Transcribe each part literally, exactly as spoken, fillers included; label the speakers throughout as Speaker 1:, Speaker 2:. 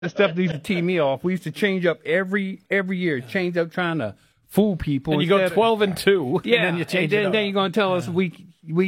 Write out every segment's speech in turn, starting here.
Speaker 1: The stuff that used to tee me off. We used to change up every every year, change up trying to fool people.
Speaker 2: And you go twelve and two.
Speaker 1: Yeah,
Speaker 2: and then you change
Speaker 1: and then,
Speaker 2: it up.
Speaker 1: then you're gonna tell us we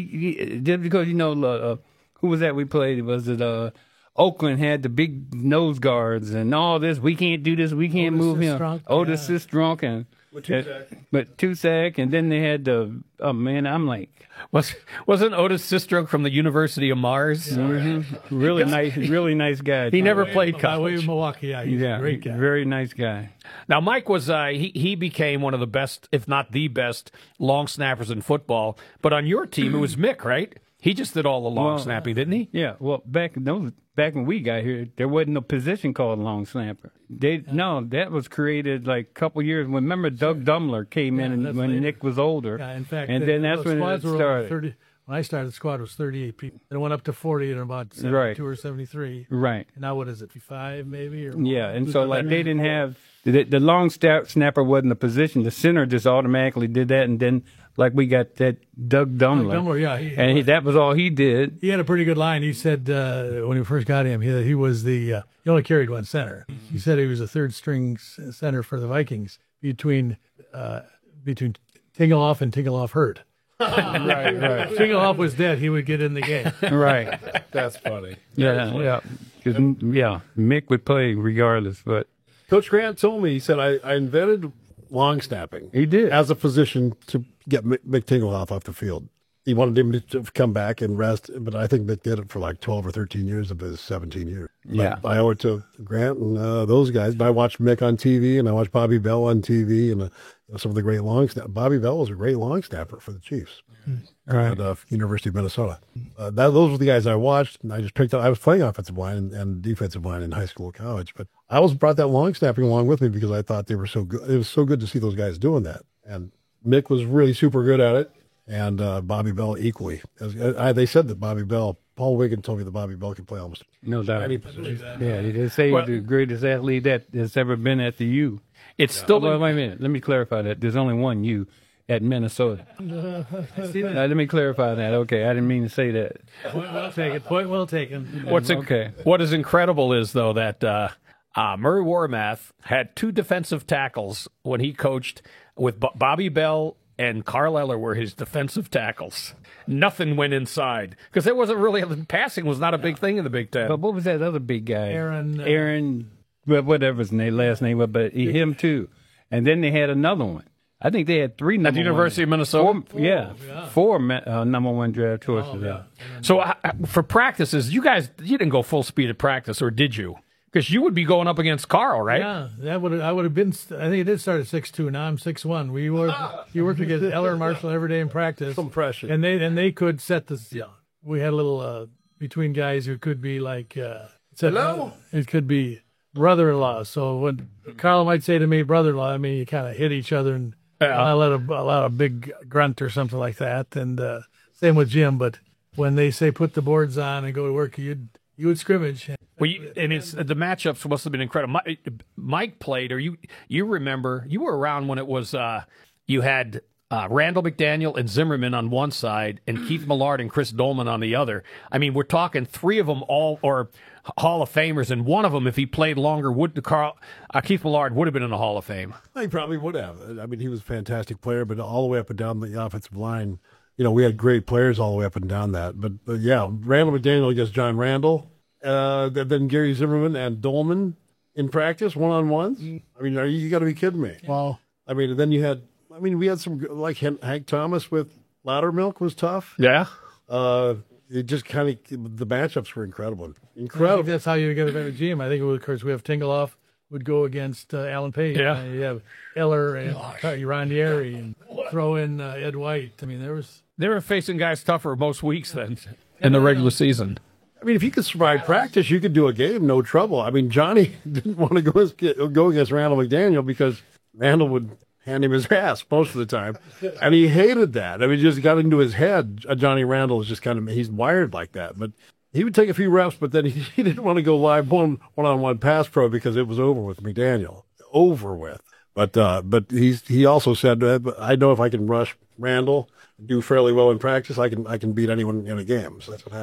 Speaker 1: we just because you know uh, who was that we played? Was it uh, Oakland had the big nose guards and all this? We can't do this. We can't
Speaker 3: Otis
Speaker 1: move him.
Speaker 3: Sistrunk,
Speaker 1: Otis
Speaker 3: yeah.
Speaker 1: Sistrunk and
Speaker 4: With Tusac.
Speaker 1: but Tusac, and then they had the oh man, I'm like.
Speaker 2: Was wasn't Otis Sistrunk from the University of Mars?
Speaker 1: Mm-hmm. Really nice, really nice guy.
Speaker 2: He never
Speaker 3: Way-
Speaker 2: played
Speaker 3: by way
Speaker 2: college.
Speaker 3: of Milwaukee, yeah, he's
Speaker 1: yeah,
Speaker 3: a great guy.
Speaker 1: very nice guy.
Speaker 2: Now, Mike was uh, he he became one of the best, if not the best, long snappers in football. But on your team, it was Mick, right? He just did all the long
Speaker 1: Well,
Speaker 2: snapping, didn't he?
Speaker 1: Yeah, well, back in those, back when we got here, there wasn't a position called long snapper. They no, that was created like a couple years. Remember, Doug Dumler came
Speaker 3: Yeah,
Speaker 1: in
Speaker 3: that's
Speaker 1: when
Speaker 3: later.
Speaker 1: Nick was older.
Speaker 3: Yeah, in fact,
Speaker 1: and
Speaker 3: the,
Speaker 1: then that's
Speaker 3: the
Speaker 1: when it
Speaker 3: squads were only
Speaker 1: started.
Speaker 3: thirty. When I started, the squad was thirty-eight people. It went up to forty in about seventy-two
Speaker 1: Right.
Speaker 3: or seventy-three.
Speaker 1: Right.
Speaker 3: And now what is it, fifty-five maybe? Or
Speaker 1: Yeah, and so like they didn't have the, the long snap, snapper wasn't a position. The center just automatically did that, and then like we got that Doug Dumler.
Speaker 3: Dumler, yeah, he-
Speaker 1: and he, that was all he did.
Speaker 3: He had a pretty good line. He said uh, when we first got him, he, he was the uh, he only carried one center. He said he was a third string s- center for the Vikings between uh, between Tingeloff and Tingeloff hurt.
Speaker 1: Right, right,
Speaker 3: Tingeloff was dead. He would get in the game.
Speaker 1: right.
Speaker 4: That's funny.
Speaker 1: Yeah, yeah. 'Cause, yeah, Mick would play regardless, but
Speaker 4: Coach Grant told me, he said, I, I invented long snapping.
Speaker 1: He did.
Speaker 4: As a position to get Mick, Mick Tingeloff off the field. He wanted him to come back and rest, but I think Mick did it for like twelve or thirteen years of his seventeen years.
Speaker 1: Yeah.
Speaker 4: But I owe it to Grant and uh, those guys. But I watched Mick on T V, and I watched Bobby Bell on T V, and uh, some of the great long snap. Bobby Bell was a great long snapper for the Chiefs.
Speaker 1: right.
Speaker 4: At uh, University of Minnesota. Uh, that, those were the guys I watched, and I just picked up. I was playing offensive line and, and defensive line in high school and college, but I always brought that long snapping along with me because I thought they were so good. It was so good to see those guys doing that. And Mick was really super good at it, and uh, Bobby Bell equally. As, I, they said that Bobby Bell, Paul Wiggin told me that Bobby Bell could play almost
Speaker 1: No doubt.
Speaker 4: any position.
Speaker 1: Yeah, they say
Speaker 2: Well-
Speaker 1: he's the greatest athlete that has ever been at the U.
Speaker 2: It's still
Speaker 1: Well, wait a minute. Let me clarify that. There's only one U at Minnesota. Now, let me clarify that. Okay, I didn't mean to say that.
Speaker 3: Point well taken. Point well taken.
Speaker 2: what's in-
Speaker 1: Okay.
Speaker 2: what is incredible is though that uh, uh, Murray Warmath had two defensive tackles when he coached with Bo- Bobby Bell and Carl Eller were his defensive tackles. Nothing went inside because there wasn't really passing was not a big thing in the Big Ten.
Speaker 1: But what was that other big guy?
Speaker 3: Aaron, uh,
Speaker 1: Aaron, well, whatever his name, last name was, but he, him too. And then they had another one. I think they had three number
Speaker 2: the University
Speaker 1: one.
Speaker 2: of Minnesota?
Speaker 1: Four, yeah, four ma- uh, number one draft choices.
Speaker 3: yeah.
Speaker 2: So uh, for practices, you guys you didn't go full speed at practice, or did you? Because you would be going up against Carl, right?
Speaker 3: Yeah, that would I would have been. I think it did start at six two. Now I'm six one. We were you worked against Eller and Marshall every day in practice.
Speaker 4: Compression.
Speaker 3: and they and they could set the. Yeah, we had a little uh, between guys who could be like. Uh,
Speaker 4: Hello?
Speaker 3: It could be brother-in-law. So when Carl might say to me, brother-in-law, I mean you kind of hit each other and
Speaker 2: Yeah.
Speaker 3: I let a, a lot of big grunt or something like that. And uh, same with Jim. But when they say put the boards on and go to work, you'd you would scrimmage.
Speaker 2: Well, you, and it's the matchups must have been incredible. Mike, Mike played, or you you remember you were around when it was uh, you had uh, Randall McDaniel and Zimmerman on one side, and Keith Millard and Chris Dolman on the other. I mean, we're talking three of them all or Hall of Famers, and one of them, if he played longer, would Carl uh, Keith Millard would have been in the Hall of Fame.
Speaker 4: He probably would have. I mean, he was a fantastic player, but all the way up and down the offensive line, you know, we had great players all the way up and down that. But, but yeah, Randall McDaniel against John Randall, uh, then Gary Zimmerman and Dolman in practice, one-on-ones. I mean, are you, you got to be kidding me.
Speaker 3: Wow.
Speaker 4: I mean, and then you had, I mean, we had some, like Hank Thomas with Loudermilk was tough.
Speaker 2: Yeah.
Speaker 4: Uh, it just kind of, the matchups were incredible.
Speaker 3: I think
Speaker 4: Incredible.
Speaker 3: that's how you get a better G M. I think, of course, we have Tingeloff would go against uh, Alan Page.
Speaker 2: Yeah.
Speaker 3: Uh, you have Eller and Ron Yeri and throw in uh, Ed White. I mean, there was.
Speaker 2: They were facing guys tougher most weeks than in the regular season.
Speaker 4: I mean, if you could survive practice, you could do a game, no trouble. I mean, Johnny didn't want to go, go against Randall McDaniel because Randall would hand him his ass most of the time. And he hated that. I mean, it just got into his head. Uh, Johnny Randall is just kind of, he's wired like that. But he would take a few reps, but then he, he didn't want to go live one, one-on-one pass pro because it was over with McDaniel. Over with. But uh, but he's he also said, uh, I know if I can rush Randall, do fairly well in practice, I can I can beat anyone in a game. So that's what happened.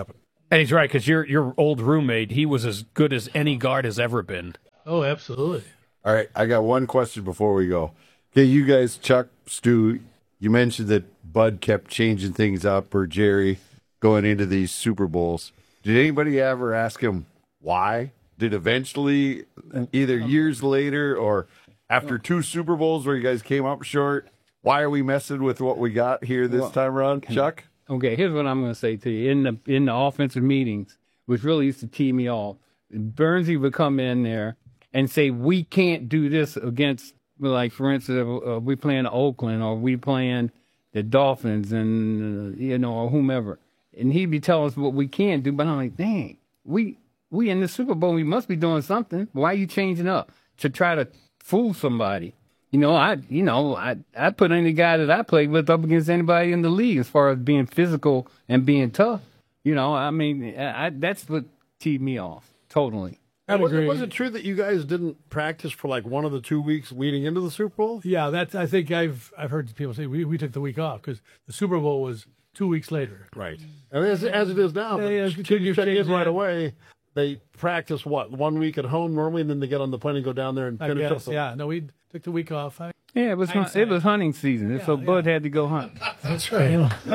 Speaker 2: And he's right, because your your old roommate, he was as good as any guard has ever been.
Speaker 3: Oh, absolutely.
Speaker 5: All right, I got one question before we go. Okay, you guys, Chuck, Stu, you mentioned that Bud kept changing things up, or Jerry, going into these Super Bowls. Did anybody ever ask him why? Did eventually, either years later or after two Super Bowls where you guys came up short, why are we messing with what we got here this
Speaker 1: Well,
Speaker 5: time around, Chuck?
Speaker 1: Okay, here's what I'm going to say to you. In the in the offensive meetings, which really used to tee me off, Bernsey would come in there and say, we can't do this against, like, for instance, uh, we playing Oakland or we playing the Dolphins and, uh, you know, or whomever. And he'd be telling us what we can do, but I'm like, dang, we we in the Super Bowl, we must be doing something. Why are you changing up to try to fool somebody? You know, I you know, I I put any guy that I played with up against anybody in the league as far as being physical and being tough. You know, I mean, I, I, that's what teed me off totally.
Speaker 3: I
Speaker 4: Was it,
Speaker 3: agree.
Speaker 4: was it true that you guys didn't practice for like one of the two weeks leading into the Super Bowl?
Speaker 3: Yeah, that's. I think I've I've heard people say we, we took the week off because the Super Bowl was two weeks later.
Speaker 4: Right. And as, as it is now,
Speaker 3: Yeah, yeah,
Speaker 4: but
Speaker 3: change-
Speaker 4: you check in
Speaker 3: change
Speaker 4: right
Speaker 3: that.
Speaker 4: away. They practice what one week at home normally, and then they get on the plane and go down there and
Speaker 3: I
Speaker 4: finish
Speaker 3: guess.
Speaker 4: up. The,
Speaker 3: Yeah. No, we took the week off. I,
Speaker 1: Yeah, it was hunt, it was hunting season, so Bud had to go hunt.
Speaker 3: that's right.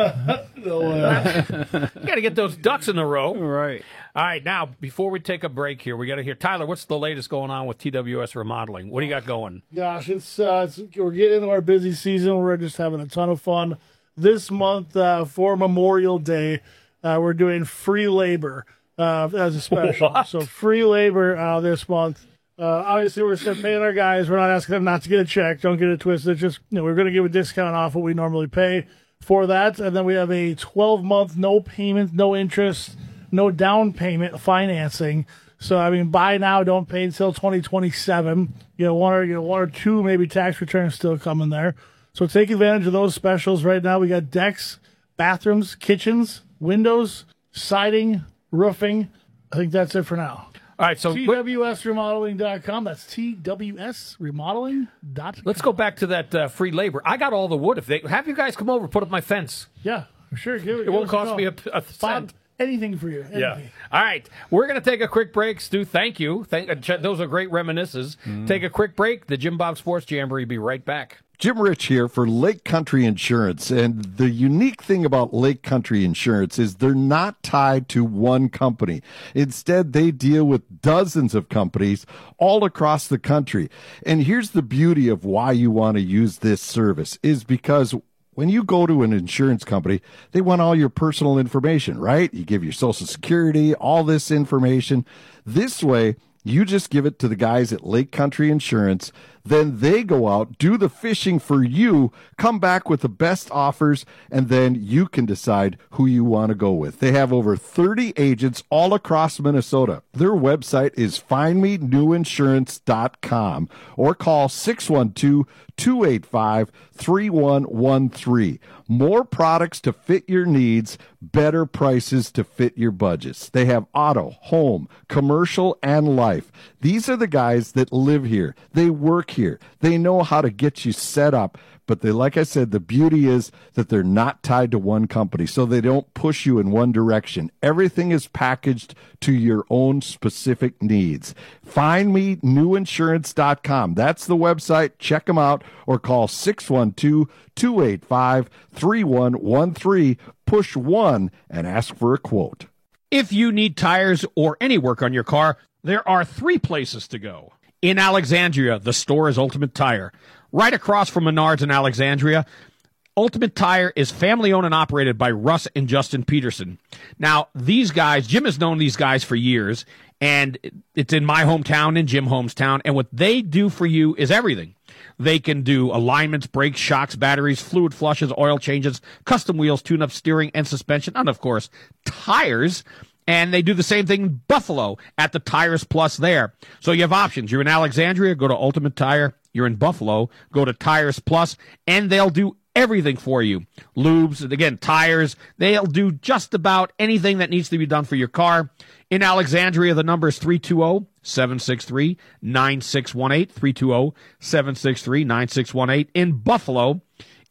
Speaker 2: You got to get those ducks in a row.
Speaker 1: Right.
Speaker 2: All right, now, before we take a break here, we got to hear, Tyler, what's the latest going on with T W S Remodeling? What do you got going?
Speaker 6: Gosh, it's, uh, it's we're getting into our busy season. We're just having a ton of fun. This month uh, for Memorial Day, uh, we're doing free labor uh, as a special.
Speaker 2: What?
Speaker 6: So free labor uh, this month. Uh, obviously, we're still paying our guys. We're not asking them not to get a check. Don't get it twisted. Just you know, we're going to give a discount off what we normally pay for that, and then we have a twelve month no payment, no interest, no down payment financing. So I mean, buy now, don't pay until twenty twenty-seven. You know, one or you know one or two maybe tax returns still coming there. So take advantage of those specials right now. We got decks, bathrooms, kitchens, windows, siding, roofing. I think that's it for now.
Speaker 2: All right, so
Speaker 6: T W S remodeling dot com. That's T W S remodeling dot com.
Speaker 2: let's go back to that uh, free labor. I got all the wood. If they have you guys come over, put up my fence.
Speaker 6: Yeah, for sure. Give,
Speaker 2: It won't cost me a, a cent.
Speaker 6: anything for you. Anything.
Speaker 2: Yeah. All right. We're going to take a quick break. Stu, thank you. Thank, uh, Ch- those are great reminiscences. Take a quick break. The Jim Bob Sports Jamboree. Be right back.
Speaker 7: Jim Rich here for Lake Country Insurance. And the unique thing about Lake Country Insurance is they're not tied to one company. Instead, they deal with dozens of companies all across the country. And here's the beauty of why you want to use this service is because when you go to an insurance company, they want all your personal information, right? You give your social security, all this information. This way, you just give it to the guys at Lake Country Insurance. Then they go out, do the fishing for you, come back with the best offers, and then you can decide who you want to go with. They have over thirty agents all across Minnesota. Their website is find me new insurance dot com or call six one two, two eight five, three one one three. More products to fit your needs, better prices to fit your budgets. They have auto, home, commercial, and life. These are the guys that live here. They work here. They know how to get you set up. But they, like I said, the beauty is that they're not tied to one company, so they don't push you in one direction. Everything is packaged to your own specific needs. find me new insurance dot com. That's the website. Check them out or call six one two, two eight five, three one one three. Push one and ask for a quote.
Speaker 2: If you need tires or any work on your car, there are three places to go. In Alexandria, the store is Ultimate Tire. Right across from Menards in Alexandria, Ultimate Tire is family-owned and operated by Russ and Justin Peterson. Now, these guys, Jim has known these guys for years, and it's in my hometown, in Jim Holmes' town, and what they do for you is everything. They can do alignments, brakes, shocks, batteries, fluid flushes, oil changes, custom wheels, tune-up, steering, and suspension, and, of course, tires. And they do the same thing in Buffalo at the Tires Plus there. So you have options. You're in Alexandria, go to Ultimate Tire. You're in Buffalo, go to Tires Plus, and they'll do everything for you. Lubes, and again, tires. They'll do just about anything that needs to be done for your car. In Alexandria, the number is three two zero, seven six three, nine six one eight, three two zero, seven six three, nine six one eight. In Buffalo,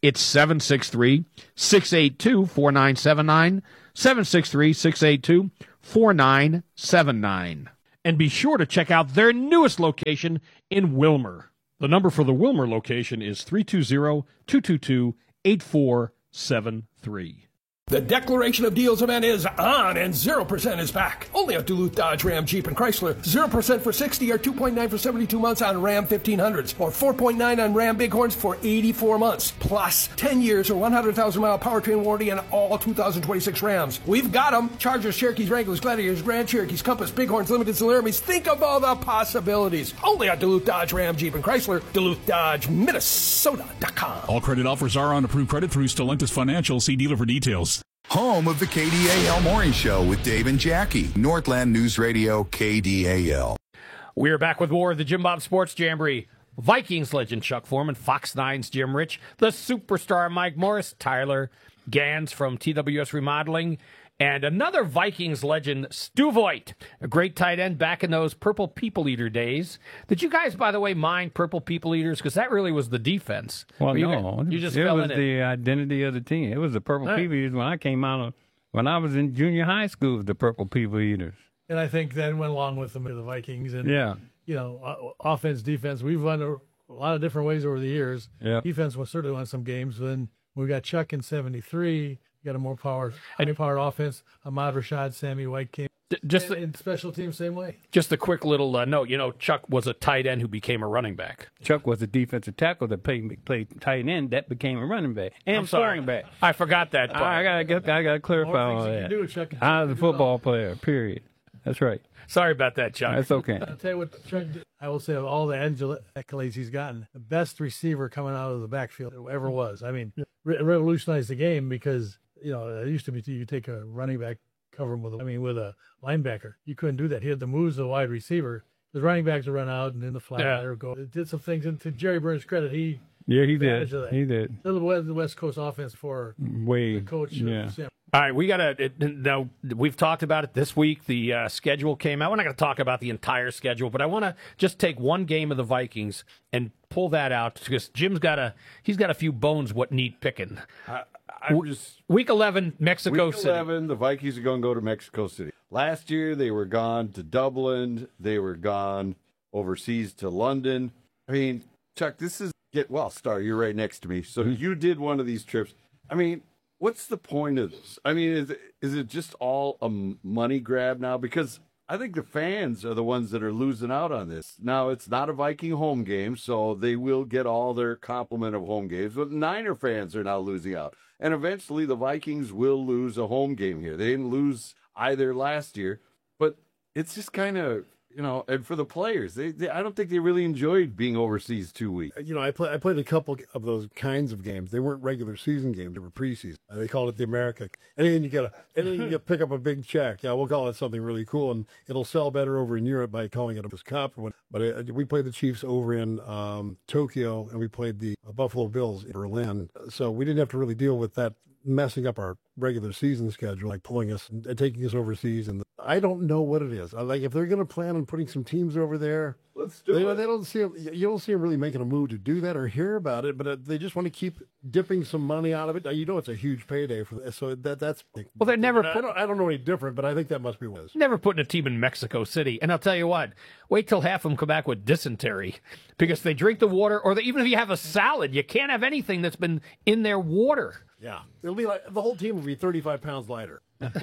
Speaker 2: It's seven six three, six eight two, four nine seven nine, seven six three, six eight two, four nine seven nine. And be sure to check out their newest location in Wilmer. The number for the Wilmer location is three two zero, two two two, eight four seven three.
Speaker 8: The Declaration of Deals event is on, and zero percent is back. Only at Duluth Dodge Ram Jeep and Chrysler. zero percent for sixty or two point nine for seventy-two months on Ram fifteen hundreds, or four point nine on Ram Bighorns for eighty-four months. Plus, ten years or one hundred thousand mile powertrain warranty on all two thousand twenty-six Rams. We've got them. Chargers, Cherokees, Wranglers, Gladiators, Grand Cherokees, Compass, Bighorns, Limited, and Laramies. Think of all the possibilities. Only at Duluth Dodge Ram Jeep and Chrysler. Duluth Dodge Minnesota dot com.
Speaker 9: All credit offers are on approved credit through Stellantis Financial. See dealer for details.
Speaker 10: Home of the K D A L Morning Show with Dave and Jackie. Northland News Radio, K D A L.
Speaker 2: We're back with more of the Jim Bob Sports Jamboree. Vikings legend Chuck Foreman, Fox nine's Jim Rich, the superstar Mike Morris, Tyler Gans from T W S Remodeling, and another Vikings legend, Stu Voigt, a great tight end back in those Purple People Eater days. Did you guys, by the way, mind Purple People Eaters? Because that really was the defense.
Speaker 1: Well,
Speaker 2: you,
Speaker 1: no.
Speaker 2: You just
Speaker 1: it
Speaker 2: fell
Speaker 1: was
Speaker 2: in
Speaker 1: the
Speaker 2: it.
Speaker 1: identity of the team. It was the Purple
Speaker 2: Right.
Speaker 1: People Eaters when I came out of, when I was in junior high school, it was the Purple People Eaters.
Speaker 3: And I think that went along with them to the Vikings. And,
Speaker 1: Yeah.
Speaker 3: you know, uh, offense, defense, we've run a, a lot of different ways over the years.
Speaker 1: Yeah.
Speaker 3: Defense was certainly won some games. Then we got Chuck in seventy-three. Got a more power, high powered offense. Ahmad Rashad, Sammy White came.
Speaker 2: Just
Speaker 3: and, and special teams, same way.
Speaker 2: Just a quick little uh, note. You know, Chuck was a tight end who became a running back.
Speaker 1: Chuck was a defensive tackle that played, played tight end that became a running back and
Speaker 2: I'm sorry.
Speaker 1: scoring back.
Speaker 2: I forgot that part.
Speaker 1: I gotta get, I gotta clarify
Speaker 3: More
Speaker 1: all
Speaker 3: things you
Speaker 1: that.
Speaker 3: can do, Chuck. and
Speaker 1: I was a
Speaker 3: Chuck can do it all.
Speaker 1: football player. Period. That's right.
Speaker 2: Sorry about that, Chuck.
Speaker 1: That's okay.
Speaker 3: I'll tell you what, Chuck did. I will say of all the angel- accolades he's gotten, the best receiver coming out of the backfield there ever was. I mean, re- revolutionized the game because, you know, it used to be you take a running back, cover him with, a, I mean, with a linebacker. You couldn't do that. He had the moves of a wide receiver. The running backs would run out and in the flat
Speaker 2: Yeah.
Speaker 3: or go. It did some things. And to Jerry Burns' credit, he
Speaker 1: Yeah, he
Speaker 3: advantage
Speaker 1: did.
Speaker 3: of that.
Speaker 1: He did.
Speaker 3: the West, the West Coast offense for
Speaker 1: Way.
Speaker 3: the coach.
Speaker 1: Yeah.
Speaker 3: Sam.
Speaker 2: All right, we got to now. We've talked about it this week. The uh, schedule came out. We're not going to talk about the entire schedule, but I want to just take one game of the Vikings and pull that out because Jim's got a he's got a few bones what need picking.
Speaker 5: I, I'm just
Speaker 2: Week eleven, Mexico
Speaker 5: Week
Speaker 2: City.
Speaker 5: eleven, the Vikings are going to go to Mexico City. Last year, they were gone to Dublin. They were gone overseas to London. I mean, Chuck, this is get well, Star. You're right next to me, so you did one of these trips. I mean, what's the point of this? I mean, is is it just all a money grab now? Because I think the fans are the ones that are losing out on this. Now, it's not a Viking home game, so they will get all their complement of home games. But Niner fans are now losing out. And eventually the Vikings will lose a home game here. They didn't lose either last year. But it's just kind of, you know, and for the players, they, they I don't think they really enjoyed being overseas two weeks.
Speaker 4: You know, I, play, I played a couple of those kinds of games. They weren't regular season games; they were preseason. Uh, they called it the America. And then you get a, and then you get pick up a big check. Yeah, we'll call it something really cool, and it'll sell better over in Europe by calling it a Cup. But uh, we played the Chiefs over in um, Tokyo, and we played the uh, Buffalo Bills in Berlin. So we didn't have to really deal with that messing up our regular season schedule, like pulling us and taking us overseas. And I don't know what it is. I like if they're going to plan on putting some teams over there.
Speaker 5: Let's do
Speaker 4: They,
Speaker 5: it.
Speaker 4: they don't see you don't see them really making a move to do that or hear about it, but uh, they just want to keep dipping some money out of it. Uh, You know, it's a huge payday for this, so that that's.
Speaker 2: Well, they're never
Speaker 4: I
Speaker 2: put,
Speaker 4: don't, I don't know any different, but I think that must be what it is.
Speaker 2: never putting a team in Mexico City. And I'll tell you what, wait till half of them come back with dysentery because they drink the water, or they, even if you have a salad, you can't have anything that's been in their water.
Speaker 4: Yeah, it'll be like the whole team will be thirty-five pounds lighter.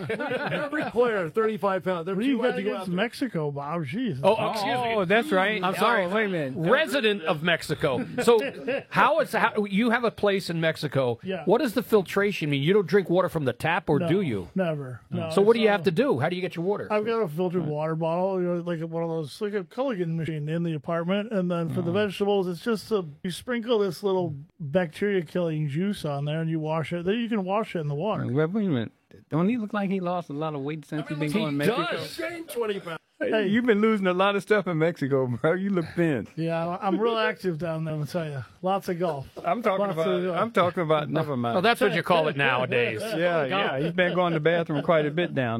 Speaker 4: Every player thirty-five pounds. They're
Speaker 6: What do you
Speaker 4: too
Speaker 6: got
Speaker 4: heavy to go
Speaker 6: against
Speaker 4: out there.
Speaker 6: Mexico, Bob? Jeez.
Speaker 2: Oh, excuse me.
Speaker 1: Oh, that's right.
Speaker 2: I'm sorry.
Speaker 1: Oh, wait a minute.
Speaker 2: Resident of Mexico. So, how is how you have a place in Mexico?
Speaker 6: Yeah.
Speaker 2: What does the filtration mean? You don't drink water from the tap, or
Speaker 6: No,
Speaker 2: do you?
Speaker 6: Never. No,
Speaker 2: So, what
Speaker 6: it's
Speaker 2: do you
Speaker 6: all-
Speaker 2: have to do? How do you get your water?
Speaker 6: I've got a filtered water bottle, you know, like one of those, like a Culligan machine in the apartment. And then for the vegetables, it's just a, you sprinkle this little bacteria killing juice on there and you wash it. Then you can wash it in the water.
Speaker 1: Wait, wait a minute. Don't he look like he lost a lot of weight since he's been going to Mexico?
Speaker 2: does.
Speaker 4: Gain twenty pounds.
Speaker 1: Hey, you've been losing a lot of stuff in Mexico, bro. You look thin.
Speaker 6: Yeah, I'm real active down there, I'll tell you. Lots of golf.
Speaker 1: I'm talking
Speaker 6: Lots
Speaker 1: about.
Speaker 6: of-
Speaker 1: I'm talking about. Never mind.
Speaker 2: Well, that's what you call it nowadays.
Speaker 1: yeah, yeah. He's been going to the bathroom quite a bit down there.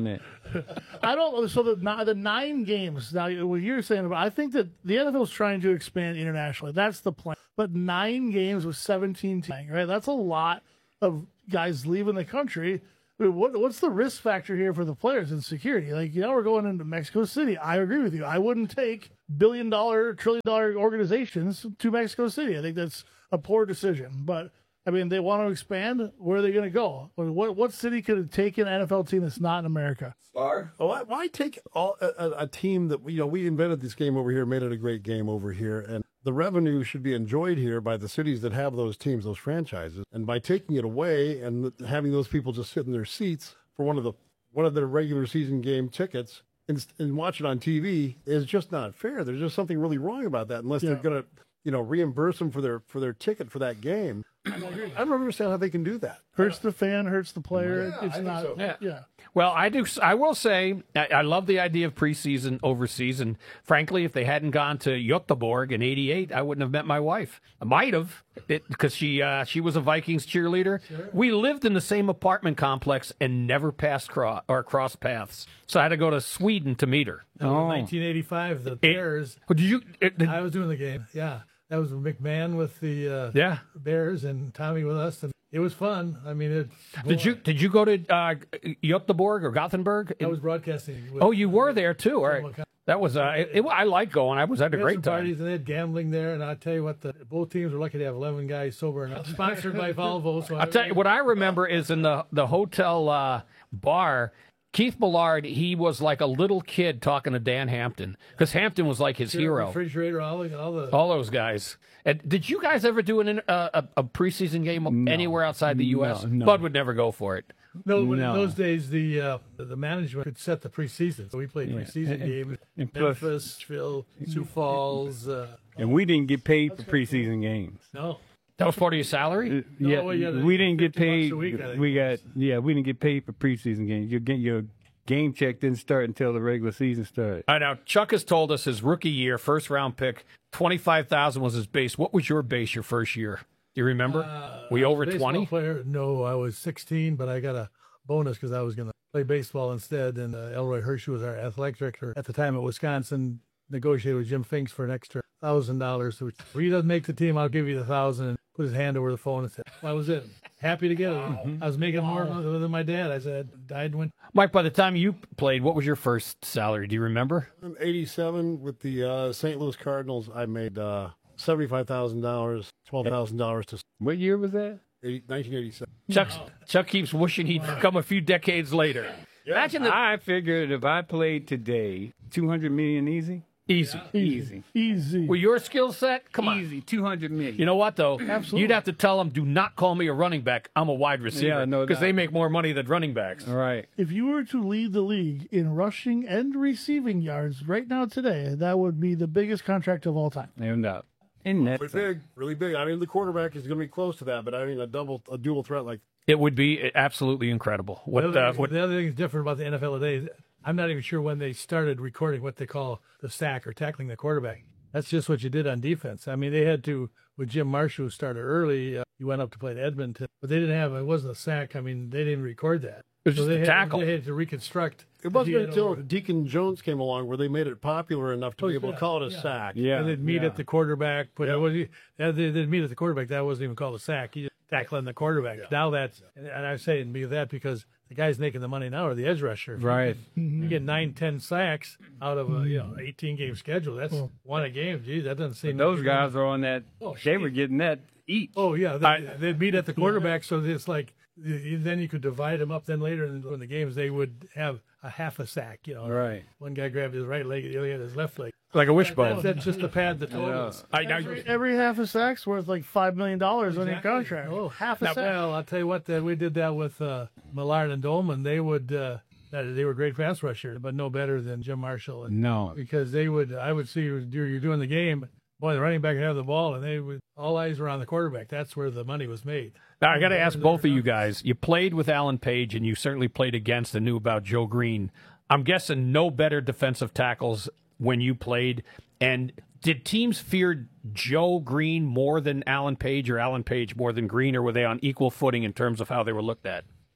Speaker 6: I don't. So the ni- the nine games. Now, what you're saying about, I think that the N F L is trying to expand internationally. That's the plan. But nine games with seventeen teams, right? That's a lot of guys leaving the country. I mean, what what's the risk factor here for the players and security? Like, you know, we're going into Mexico City. I agree with you. I wouldn't take billion dollar, trillion dollar organizations to Mexico City. I think that's a poor decision. But I mean, they want to expand. Where are they going to go? What what city could take an N F L team that's not in America?
Speaker 4: Star. Oh, why, why take all, a, a team that, you know, we invented this game over here, made it a great game over here, and the revenue should be enjoyed here by the cities that have those teams, those franchises. And by taking it away and having those people just sit in their seats for one of the one of their regular season game tickets and, and watch it on T V is just not fair. There's just something really wrong about that unless yeah. they're going to, you know, reimburse them for their for their ticket for that game. I don't understand how they can do that.
Speaker 6: Hurts the fan, hurts the player.
Speaker 4: Yeah,
Speaker 6: it's not.
Speaker 4: So.
Speaker 6: Yeah. yeah.
Speaker 2: Well, I do. I will say I, I love the idea of preseason overseas. And frankly, if they hadn't gone to Göteborg in eighty-eight, I wouldn't have met my wife. I might have, because she uh, she was a Vikings cheerleader. Sure. We lived in the same apartment complex and never passed cross or crossed paths. So I had to go to Sweden to meet her.
Speaker 3: Oh. nineteen eighty-five, the Bears.
Speaker 2: It, did you? It, did,
Speaker 3: I was doing the game. Yeah. That was McMahon with the uh,
Speaker 2: yeah.
Speaker 3: Bears and Tommy with us, and it was fun. I mean, it.
Speaker 2: Did boy. you did you go to uh, Göteborg or Gothenburg?
Speaker 3: I was broadcasting.
Speaker 2: With, oh, you were there too. All right. That was uh, it, it, I like going. I was at a
Speaker 3: we
Speaker 2: great
Speaker 3: had
Speaker 2: time.
Speaker 3: Parties and they had gambling there, and I tell you what, the both teams were lucky to have eleven guys sober enough. Sponsored by Volvo. So
Speaker 2: I tell you what I remember is in the the hotel uh, bar. Keith Millard, he was like a little kid talking to Dan Hampton, because Hampton was like his
Speaker 3: sure,
Speaker 2: hero.
Speaker 3: Refrigerator, all, the, all the
Speaker 2: all those guys. And did you guys ever do an, uh, a, a preseason game
Speaker 1: no.
Speaker 2: anywhere outside the U S?
Speaker 1: No, no.
Speaker 2: Bud would never go for it.
Speaker 3: No, but
Speaker 1: no.
Speaker 3: in those days, the uh, the management could set the preseason. So we played
Speaker 1: Yeah.
Speaker 3: preseason
Speaker 1: And-
Speaker 3: games.
Speaker 1: and plus-
Speaker 3: Memphis, Phil, Sioux Falls. Uh,
Speaker 1: And we didn't get paid for preseason games.
Speaker 3: no.
Speaker 2: That was part of your salary?
Speaker 3: No,
Speaker 1: yeah,
Speaker 3: well, yeah,
Speaker 1: we didn't get
Speaker 3: fifty bucks
Speaker 1: paid.
Speaker 3: a week, I think.
Speaker 1: We got yeah, we didn't get paid for preseason games. Your ga- your game check didn't start until the regular season started.
Speaker 2: I know. Chuck has told us his rookie year, first round pick, twenty-five thousand was his base. What was your base your first year? Do you remember?
Speaker 3: Uh,
Speaker 2: Were you over
Speaker 3: baseball
Speaker 2: twenty?
Speaker 3: Player? No, I was sixteen, but I got a bonus because I was going to play baseball instead. And uh, Elroy Hirsch, who was our athletic director at the time at Wisconsin, negotiated with Jim Finks for an extra thousand dollars. Which, if he doesn't make the team, I'll give you the thousand. And put his hand over the phone and said, "That was it. Happy to get it." I was making more than my dad. I said, "Died when."
Speaker 2: Mike, by the time you played, what was your first salary? Do you remember?
Speaker 4: In eighty-seven with the uh, Saint Louis Cardinals, I made uh, seventy-five thousand dollars, twelve thousand dollars to
Speaker 1: What year was that?
Speaker 4: nineteen eighty-seven.
Speaker 2: Chuck, Chuck keeps wishing he'd come a few decades later. Imagine that.
Speaker 1: I figured if I played today, two hundred million easy.
Speaker 2: Easy.
Speaker 1: Easy.
Speaker 6: Easy.
Speaker 2: With your skill set, come on.
Speaker 1: Easy. Two hundred million.
Speaker 2: You know what, though?
Speaker 6: Absolutely.
Speaker 2: You'd have to tell them, do not call me a running back. I'm a wide receiver.
Speaker 1: Yeah, no
Speaker 2: Because
Speaker 1: doubt.
Speaker 2: they make more money than running backs.
Speaker 1: All right.
Speaker 6: If you were to lead the league in rushing and receiving yards right now today, that would be the biggest contract of all time.
Speaker 1: No doubt. And that's
Speaker 4: Really big, really big. I mean, the quarterback is going to be close to that, but I mean, a double, a dual threat like
Speaker 2: It would be absolutely incredible.
Speaker 3: The
Speaker 2: What,
Speaker 3: other,
Speaker 2: uh,
Speaker 3: thing,
Speaker 2: what
Speaker 3: the other thing that's different about the N F L today, I'm not even sure when they started recording what they call the sack or tackling the quarterback. That's just what you did on defense. I mean, they had to, with Jim Marshall, who started early, uh, he went up to play at Edmonton, but they didn't have, it wasn't a sack. I mean, they didn't record that.
Speaker 2: It was just
Speaker 3: they
Speaker 2: a
Speaker 3: had,
Speaker 2: tackle.
Speaker 3: They had to reconstruct.
Speaker 4: It wasn't
Speaker 3: you know,
Speaker 4: until Deacon Jones came along where they made it popular enough to
Speaker 3: Oh,
Speaker 4: be able
Speaker 3: yeah,
Speaker 4: to call it a
Speaker 3: yeah.
Speaker 4: sack.
Speaker 1: Yeah.
Speaker 3: And they'd meet
Speaker 1: yeah.
Speaker 3: at the quarterback, but
Speaker 4: Yep.
Speaker 3: it was, they didn't meet at the quarterback. That wasn't even called a sack. You just tackling the quarterback. Now that's, and I say it be that because the guys making the money now are the edge rusher. If you
Speaker 1: Right.
Speaker 3: You get nine, ten sacks out of a you know eighteen game schedule. That's one a game. Gee, that doesn't seem.
Speaker 1: Those guys are on that.
Speaker 3: Oh,
Speaker 1: they
Speaker 3: shit.
Speaker 1: were getting that each.
Speaker 3: Oh yeah, they, they'd meet at the quarterback, so it's like you- then you could divide them up. Then later in the, in the games, they would have a half a sack. You know,
Speaker 1: Right.
Speaker 3: One guy grabbed his right leg, the other had his left leg.
Speaker 2: like a
Speaker 3: That's,
Speaker 2: wishbone.
Speaker 3: that's just to pad the totals.
Speaker 2: I, now,
Speaker 6: Every, every half a sack's worth like five million dollars on your
Speaker 3: Exactly.
Speaker 6: contract.
Speaker 3: Oh,
Speaker 6: half a
Speaker 3: Now,
Speaker 6: sack.
Speaker 3: well, I'll tell you what, that we did that with uh, Millard and Dolman. They would, uh, that, they were great pass rushers, but no better than Jim Marshall. And,
Speaker 1: No.
Speaker 3: because they would, I would see you you're doing the game, boy, the running back would have the ball, and they would, all eyes were on the quarterback. That's where the money was made.
Speaker 2: now I got to ask both of you guys. You played with Alan Page, and you certainly played against and knew about Joe Green. I'm guessing no better defensive tackles when you played. And did teams fear Joe Green more than Alan Page or Alan Page more than Green, or were they on equal footing in terms of how they were looked at?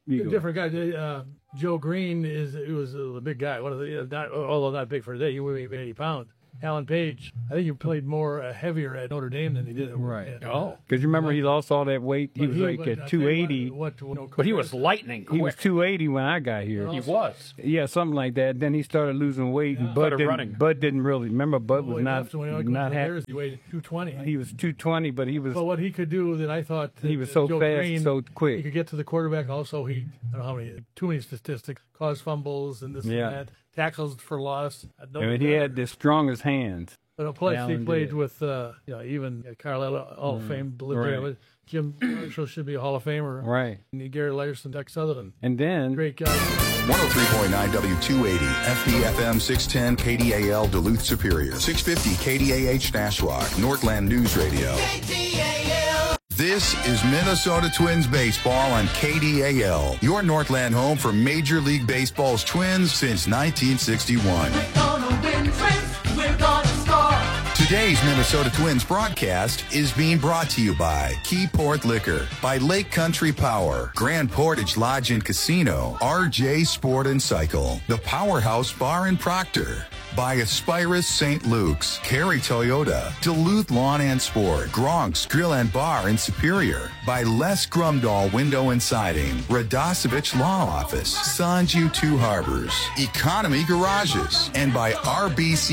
Speaker 1: Eagle.
Speaker 3: Different guy. Uh, Joe Green is he was a big guy. One of the uh, not, although not big for today. He weighed eighty pounds. Alan Page, I think he played more uh, heavier at Notre Dame than he did at
Speaker 1: Right.
Speaker 3: At,
Speaker 2: Oh.
Speaker 1: Because you remember he lost all that weight. He
Speaker 3: but
Speaker 1: was
Speaker 3: he-
Speaker 1: like
Speaker 3: but
Speaker 1: at
Speaker 3: I tell
Speaker 1: two
Speaker 3: you
Speaker 1: eighty.
Speaker 3: What, what, you know,
Speaker 2: But he was lightning quick.
Speaker 1: He was two eighty when I got here.
Speaker 2: He was.
Speaker 1: Yeah, something like that. Then he started losing weight, and Bud
Speaker 2: Started
Speaker 1: didn't,
Speaker 2: running.
Speaker 1: Bud didn't really remember. Bud was
Speaker 3: Boy,
Speaker 1: not
Speaker 3: after when I
Speaker 1: not
Speaker 3: happy.
Speaker 1: happy.
Speaker 3: He weighed two twenty.
Speaker 1: He was two twenty, but he was
Speaker 3: But what he could do that I thought
Speaker 1: He
Speaker 3: that
Speaker 1: was so
Speaker 3: Joe
Speaker 1: fast,
Speaker 3: Green,
Speaker 1: so quick.
Speaker 3: He could get to the quarterback. Also, he I don't know how many too many statistics, caused fumbles and this
Speaker 1: Yeah.
Speaker 3: and that, tackles for loss. I don't
Speaker 1: I mean,
Speaker 3: know
Speaker 1: he
Speaker 3: better.
Speaker 1: had the strongest hands.
Speaker 3: But plus, he
Speaker 1: Allen
Speaker 3: played
Speaker 1: did.
Speaker 3: with uh, you know even Carlisle Hall of Fame.
Speaker 1: right.
Speaker 3: Right. Jim Marshall should be a Hall of Famer.
Speaker 1: Right.
Speaker 3: And Gary Lyerson, Doug Sutherland,
Speaker 1: And then
Speaker 3: great guy.
Speaker 10: one oh three point nine W two eighty, F B F M six ten, K D A L Duluth Superior, six fifty K D A H Nashwauk, Northland News Radio. This is Minnesota Twins baseball on K D A L, your Northland home for Major League Baseball's Twins since nineteen sixty-one. Today's Minnesota Twins broadcast is being brought to you by Keyport Liquor, by Lake Country Power, Grand Portage Lodge and Casino, R J Sport and Cycle, the Powerhouse Bar in Proctor, by Aspirus Saint Luke's, Cary Toyota, Duluth Lawn and Sport, Gronk's Grill and Bar in Superior, by Les Grumdahl Window and Siding, Radosevich Law Office, Sanju Two Harbors, Economy Garages, and by R B C